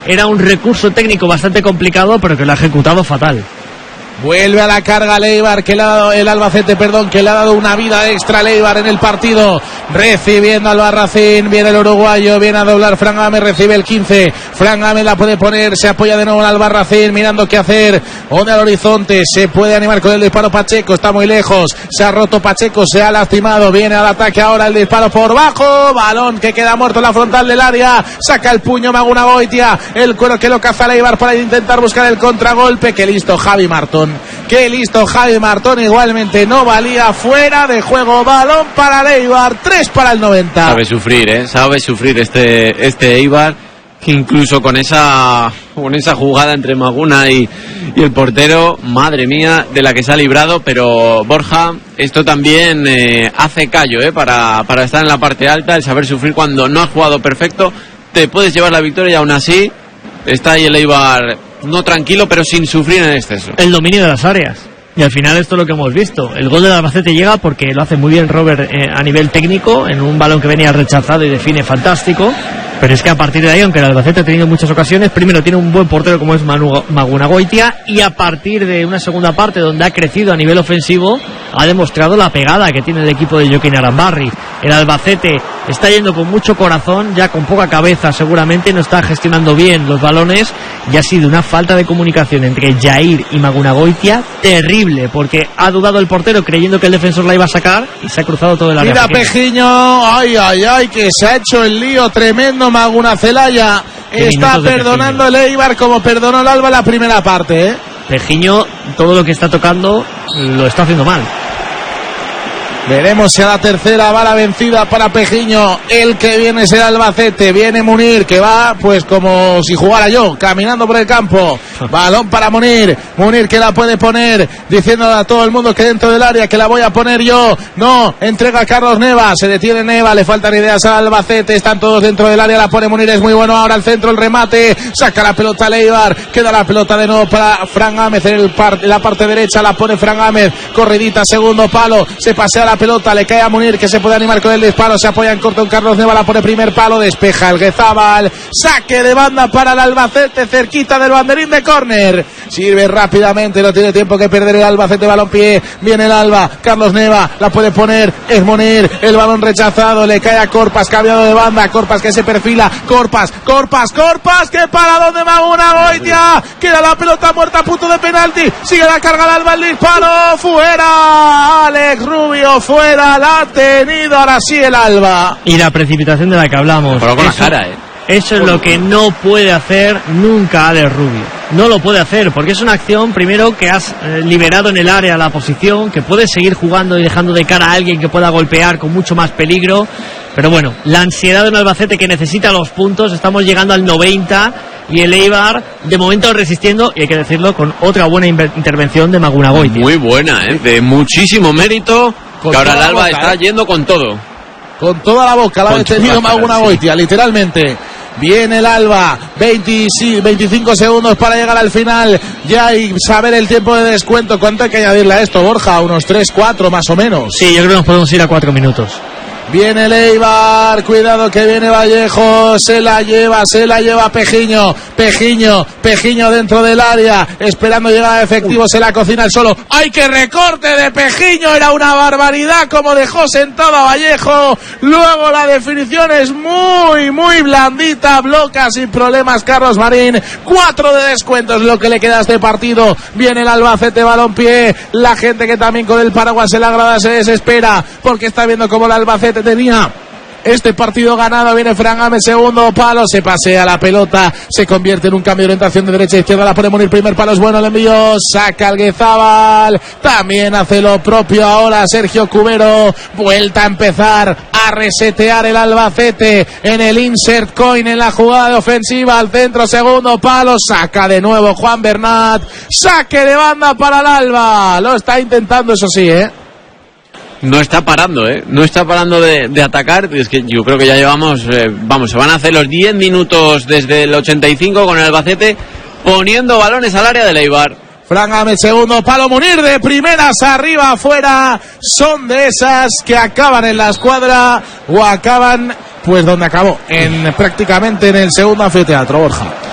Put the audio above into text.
era un recurso técnico bastante complicado, pero que lo ha ejecutado fatal. Vuelve a la carga Leibar, que le ha dado el Albacete, que le ha dado una vida extra Leibar en el partido. Recibiendo al Barracín, viene el uruguayo, viene a doblar Fran Gámez, recibe el 15. Fran Gámez la puede poner, se apoya de nuevo al Albarracín, mirando qué hacer. Onda al horizonte, se puede animar con el disparo Pacheco, está muy lejos. Se ha roto Pacheco, se ha lastimado, viene al ataque ahora el disparo por bajo. Balón que queda muerto en la frontal del área. Saca el puño Magunagoitia, el cuero que lo caza Leibar para intentar buscar el contragolpe. Qué listo Javi Martón. Qué listo Javi Martón, igualmente no valía, fuera de juego, balón para Leibar, 3 para el 90. Sabe sufrir este Eibar, incluso con esa jugada entre Maguna y el portero, madre mía, de la que se ha librado. Pero Borja, esto también hace callo para estar en la parte alta, el saber sufrir cuando no has jugado perfecto, te puedes llevar la victoria y aún así está ahí el Eibar no tranquilo, pero sin sufrir en exceso. El dominio de las áreas. Y al final esto es lo que hemos visto. El gol del Albacete llega porque lo hace muy bien Robert a nivel técnico, en un balón que venía rechazado y define fantástico. Pero es que a partir de ahí, aunque el Albacete ha tenido muchas ocasiones, primero tiene un buen portero como es Magunagoitia, y a partir de una segunda parte donde ha crecido a nivel ofensivo, ha demostrado la pegada que tiene el equipo de Joaquín Arambarri. El Albacete está yendo con mucho corazón, ya con poca cabeza seguramente, no está gestionando bien los balones, y ha sido una falta de comunicación entre Jair y Magunagoitia terrible, porque ha dudado el portero creyendo que el defensor la iba a sacar y se ha cruzado todo el área. Mira Pejiño, ay, que se ha hecho el lío tremendo Maguna Celaya. Está perdonando el Eibar como perdonó el Alba la primera parte, Pejiño, todo lo que está tocando lo está haciendo mal. Veremos si a la tercera va la vencida para Pejiño. El que viene será Albacete. Viene Munir, que va pues como si jugara yo, caminando por el campo. Balón para Munir. Munir que la puede poner, diciéndole a todo el mundo que dentro del área que la voy a poner yo. No, entrega a Carlos Neva. Se detiene Neva, le faltan ideas al Albacete. Están todos dentro del área, la pone Munir, es muy bueno. Ahora al centro, el remate. Saca la pelota Leibar. Queda la pelota de nuevo para Fran Gámez en la parte derecha. La pone Fran Gámez. Corridita, segundo palo. Se pasea la pelota, le cae a Munir, que se puede animar con el disparo, se apoya en corto en Carlos Neva, la pone primer palo, despeja el Guezábal, saque de banda para el Albacete, cerquita del banderín de córner, sirve rápidamente, no tiene tiempo que perder el Albacete, balón-pie, viene el Alba, Carlos Neva, la puede poner, es Munir, el balón rechazado, le cae a Corpas, cambiado de banda, Corpas que se perfila, Corpas, que para donde Magunagoitia, queda la pelota muerta a punto de penalti, sigue la carga el Alba, el disparo, fuera, Alex Rubio, fuera, la ha tenido ahora sí el Alba. Y la precipitación de la que hablamos. Pero con la cara, Eso es lo que no puede hacer nunca Alex Rubio. No lo puede hacer, porque es una acción, primero, que has liberado en el área la posición, que puedes seguir jugando y dejando de cara a alguien que pueda golpear con mucho más peligro. Pero bueno, la ansiedad de un Albacete que necesita los puntos, estamos llegando al 90 y el Eibar de momento resistiendo, y hay que decirlo, con otra buena intervención de Magunagoitia. Muy buena, de muchísimo mérito, que ahora el Alba está yendo con todo. Con toda la boca la ha detenido Magunagoitia, literalmente. Viene el Alba, 25 segundos para llegar al final. Ya hay saber el tiempo de descuento. ¿Cuánto hay que añadirle a esto, Borja? Unos 3-4 más o menos. Sí, yo creo que nos podemos ir a 4 minutos. Viene el Eibar, cuidado que viene Vallejo, se la lleva Pejiño dentro del área, esperando llegar a efectivo, se la cocina el solo. ¡Ay, qué recorte de Pejiño! Era una barbaridad como dejó sentado a Vallejo. Luego la definición es muy blandita, bloca sin problemas Carlos Marín. 4 de descuento es lo que le queda a este partido. Viene el Albacete, balón-pie, la gente que también con el paraguas en la grada se desespera, porque está viendo cómo el Albacete tenía este partido ganado. Viene Fran Gámez, segundo palo, se pasea la pelota, se convierte en un cambio de orientación de derecha a izquierda, la pone Munir, primer palo es bueno, el envío, saca el Guezábal, también hace lo propio ahora Sergio Cubero, vuelta a empezar a resetear el Albacete en el insert coin, en la jugada de ofensiva, al centro, segundo palo, saca de nuevo Juan Bernat, saque de banda para el Alba, lo está intentando, eso sí, No está parando, no está parando de atacar. Es que yo creo que ya llevamos, se van a hacer los 10 minutos desde el 85 con el Albacete poniendo balones al área del Eibar. Fran Gámez, segundo palo, Munir de primeras, arriba, afuera. Son de esas que acaban en la escuadra o acaban pues donde acabó, prácticamente en el segundo anfiteatro, Borja.